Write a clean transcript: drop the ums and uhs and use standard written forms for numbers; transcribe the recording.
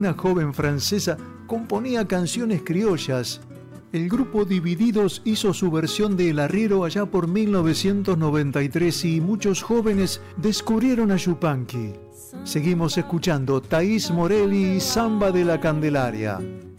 Una joven francesa componía canciones criollas. El grupo Divididos hizo su versión de El Arriero allá por 1993 y muchos jóvenes descubrieron a Yupanqui. Seguimos escuchando Thaís Morelli y Samba de la Candelaria.